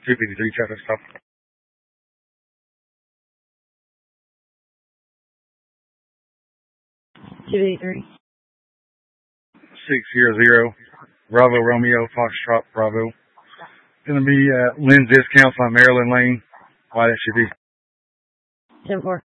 253 traffic stop. 283. 600 Bravo Romeo Foxtrot Bravo. Going to be Lynn's Discounts on Maryland Lane. Why that should be 10-4.